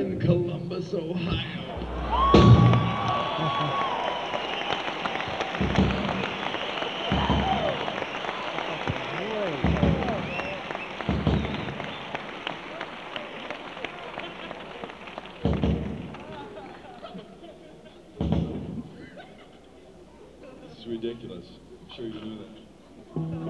in Columbus, Ohio. This is ridiculous. I'm sure you knew that.